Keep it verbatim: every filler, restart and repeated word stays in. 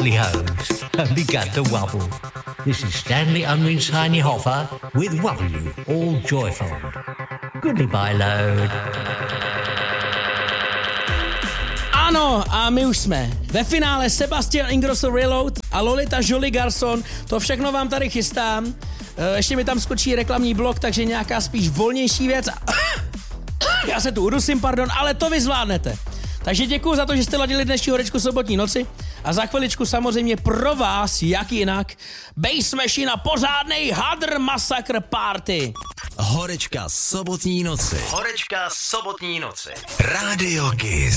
wobbly hose and began to wobble. This is Stanley Unwin's Tiny Hoffer with W, all joyful. Goodbye, load. Ano, a my už jsme ve finále. Sebastian Ingrosso Reload a Lolita Jolie Garson. To všechno vám tady chystám. Ještě mi tam skočí reklamní blok, takže nějaká spíš volnější věc. Já se tu udusím, pardon, ale to vy zvládnete. Takže děkuju za to, že jste ladili dnešní horečku sobotní noci a za chviličku samozřejmě pro vás, jak jinak, Bass Machine a pořádnej Hadr Massacre Party. Horečka sobotní noci. Horečka sobotní noci. Radio Kiss.